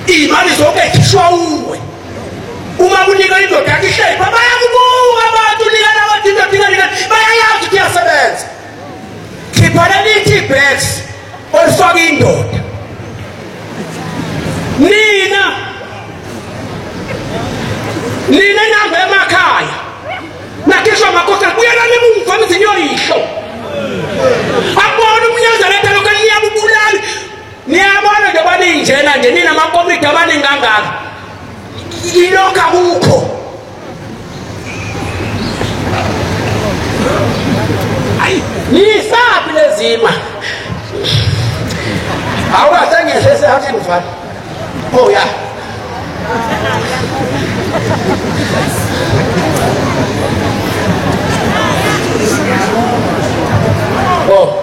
imali zonke khishwa uwe uma kunika indoda yakhe ishepha bayakubuka abantu unikana abantu indoda bayayazi ukuthi iyasebenza khipha lelithi bags olifaka indoda nina namba emakhaya nakhishwa amakhosana kuyelana emumva izinyoyisho abona umnyanzaletha lokho niyabubulali niyabona nje baninjena nje nina amakomiti abaningi kangaka ilokho akukho ayi nisabi lezima awukasengehle sehathi mfana oh ya oh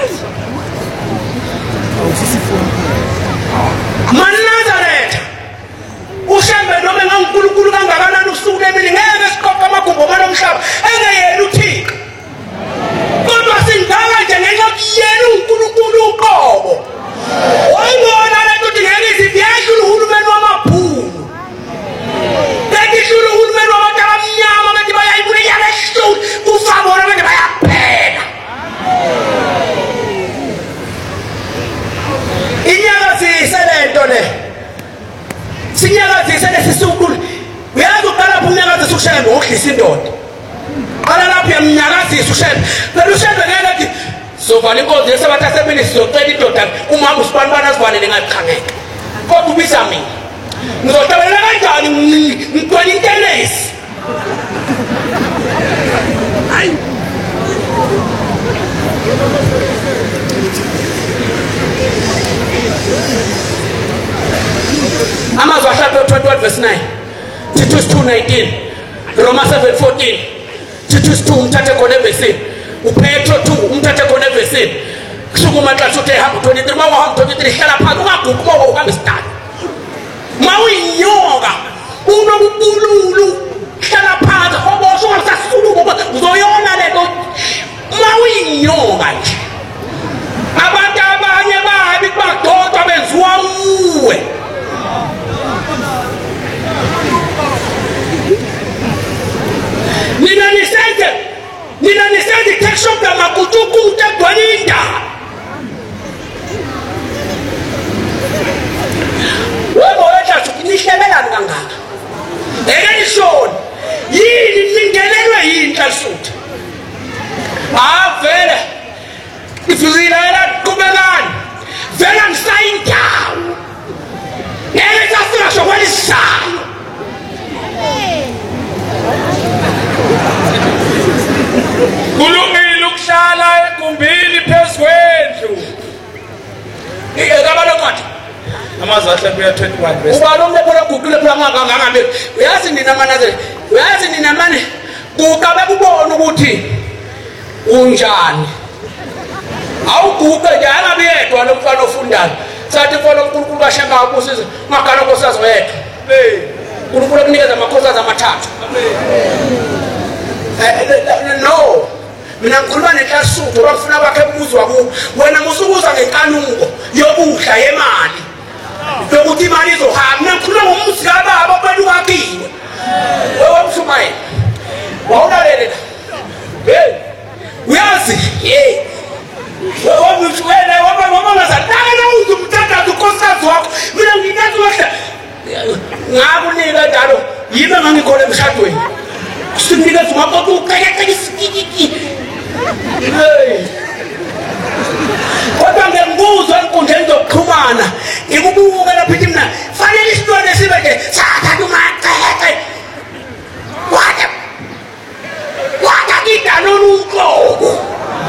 Nazareth ushambe noma ngankulunkulu kangakanani usuku emini ngeke siqoqa amagumbo manomhlaba engeyena uThixo kodwa singaka nje ngenxa yena uNkulunkulu uqobo wayibona lento ukuthi ngeke iziviyashe uhulumeni wamabhunu ngekishula uhulumeni wabantu abamnyama bathi bayayibula inyanga esisulu kufabona bathi bayaphela inyakazise lento le sinyakazise lesisukulu uyazi uqala phi unyakazise ushembe ukudlisa indoda qala lapho yamnyakazisa ushembe phela ushembe ngeke athi sovala inkonzo yesabatha yasemini sizocela indoda umama usibanibana azivalele ngachangeka kodwa ubisa mina ngizohlabelela kanjani ngigcwele intenesi hayi amazwi ahlaphe 21 verse 9 Titus 2:19 Roma 7:14 Titus 2 umthathe khona evesini uPetro 2 umthathe khona evesini kusukuma xa uthe hamba 23 mawuhamba 23 hlala phansi ungaguqi mawuhamba isithathu mawuyinyoka unobubululu hlala phansi obosho ungasasuluka uzoyona lento mawuyinyoka nje abantu abanye babi badodwa benziwa uwe nina nisenze tekshop la makutuku tegwalinda webo wetha sukinishebelana kangaka ekenishoni yini ningelelwe yini hlalsuthi vele ifizilala qhubekani vele ngisayindawo ngeke sasika sokwalisayo kulungile ukuhlala egumbini phezulu ngekabalo kwathi amazwi ahlaphe 21 verse ubalo umlephola guqule phela nganganga uyazi nina manazele uyazi nina manje kuqabe kubona ukuthi unjani awuguqe nje angabe yedwa lo mfana ofundayo sathi mfana uNkulunkulu bashanga ukusiza magana nkosazi wethu uNkulunkulu kunikeza amakhosazi amathathu no mina ngikhuluma nenklasuthu bafuna bakhe kubuzwa ku wena musukuza ngenkanuko yokudla yemali ukuthi imali izohamba mina ngikhuluma ngomuzi kababa kwenu kakiwe wewe mshumayela wawulalele hey uyazi hey wewe mshwele waba ngazataka na uzumthatha unkosikazi wakho mina nginathi wakhe ngakunika njalo yime ngangikhole emshadweni sinika zimapho uqekeke isikiki kodwa ngembuzwa enkundleni zokuxhumana ngikubuka lapha ithi mina fanele isitone sibe nje sathatha umaqeke wata kidalona uqobo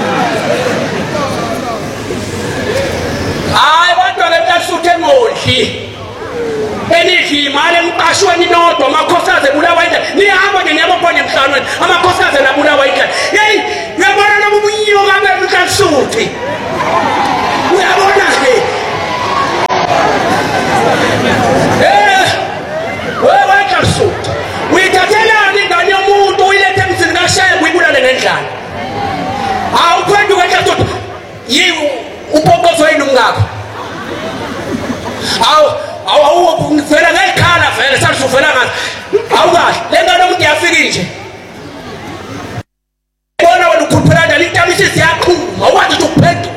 hayi bantwana besuthe ngondli enithi imali emqashweni nodwa amakhosaze bulawa indlela nihamba nje niyabona emhlanweni amakhosaze nabulawa indlela hey uyabona nobunyoka bemkasuthi uyabona ke wewe kasuthi uyithathelani ingane yomuntu uyilethe emzini kaShembe uyibulale ngendlala awuphenduka kasuthi yiwo upokozo yini umngakho awu ngivela ngekhala vele sasufela ngathi awukahle lengane umuntu yafika nje bona wena ukhuphela nje litamisi siyaqhuma awukwazi ukuthi ukuphenduka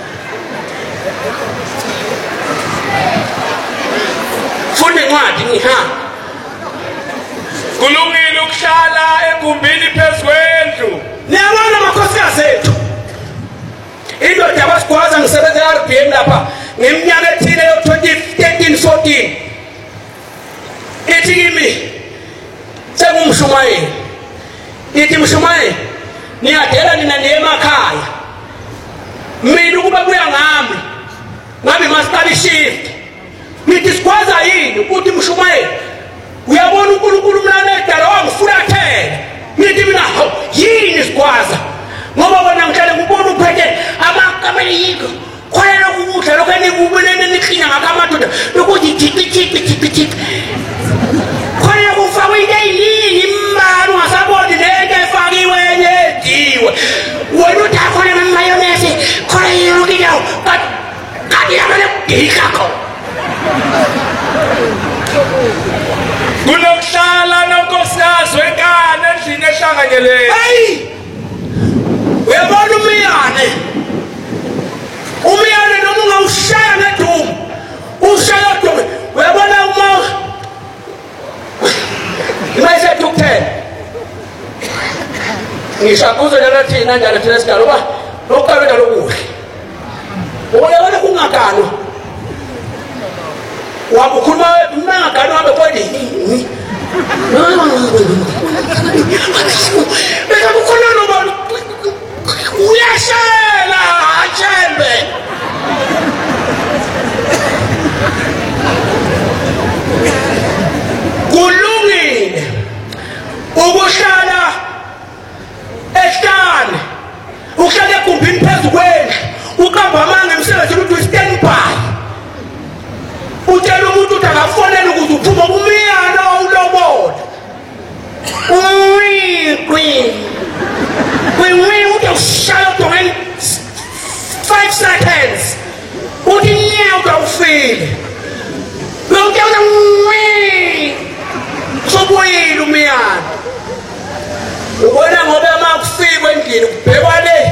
funa incwadi ngihamba kulungile ukuhlala egumbini phezwendlu niyabona makhosikazi ethu indoda yabasigwaza ngisebenza eRBM lapha ngeminyaka ethile yo-2013-14 ithi kimi sengumshumayeli ithi mshumayeli niyadela nina niye emakhaya mina ukuba kuya ngami masiqala ishift nithi sigwaza yini ukuthi mshumayeli uyabona uNkulunkulu mlana edala wangifulathela nithi mina yini sigwaza ngoba bona ngihlale ngibona uphethe amakameyiko khona lokudla lokho enikubonene nikhina ngakamadoda lokuthi thipi khona kufakwe into eyinini imbali ungasaboni lento efakiwe yediwe wena uthi akhona ngamayonesi khona yonke indawo kanti yamane kudika khona kunokuhlala nonkosikazi wenkani endlini ehlanganyelene hayi uyabona umyane noma ungawushaya ngedumo ushaya dumo uyabona uma imayisethu ukuthela ngishakuzo lelo thina njalo thina sigalo ba lokuqabela lokuhle uyabona kungaganwa wabukhuluma mangagano hambe kodini beka bukhona noma uyashela achembe kulungile ukuhlala ehlane ukuhlala egumbini phezu kwendlu ukamba amanga emsebenzi ukuthi standby utshela umuntu ukuthi akafonele ukuze uphuma kumiyalo ulobola uthi ushaya udongeni 5 seconds uthi nyawuka ufile lokuyona sobuyile umiyalo ubona ngoba makufika endlini kubhekwa le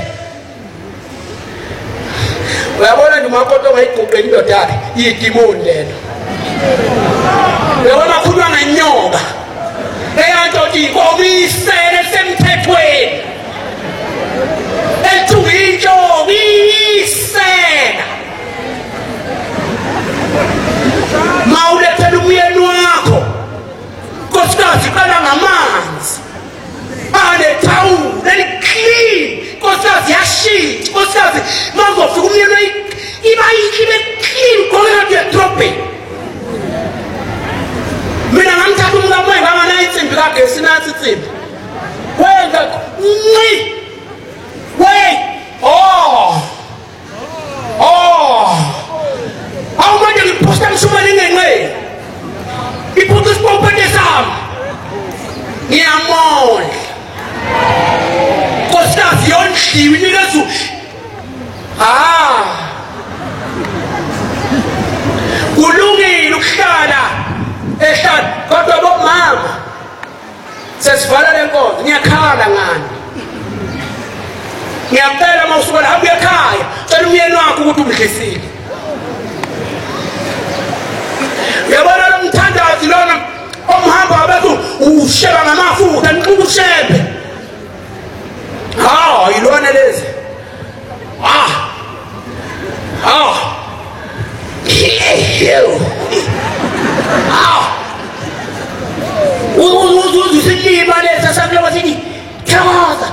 uyabona nje umakoti ongayiguqe indoda yakhe yidimoni lelo uyabona khulwa ngenyoka eyantothi inkomisele semthethweni elithungintshoko isela mawulethela umyeni wakho nkosikazi qala ngamanzi anethawula eliclean nkosikazi yashintsha nkosikazi mazofika umyeni iba yikhile clean konke yedrobheni mina ngamthatha umkamoya nganganayo insimbi kagesi nansi insimbi wenza nci awumanje ngiphosta mshumane ngenqeni iphutha isipompete sami ngiyamondla nkosikazi yondliwe inikezu kulungile ukuhlala ehlala kodwa bomama sesivala lenkonzo ngiyakhala ngani ngiyacela mawusuka la hamba ekhaya cela umyeni wakho ukuthi umdlisile uyabona lo mthandazi lona omhamba abethu usheba ngamafutha niquka ushebe yilona lezi uzisilima lesa sakulewa sithi thokoza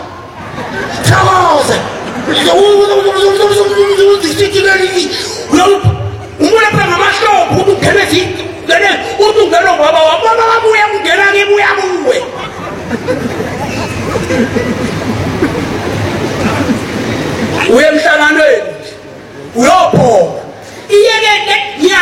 umbona pha ngamahlobo ukuthi ugene uthi ungena baba wabona wabuya kungena ngibuya kuwe uye emhlanganweni uyophoka iyeke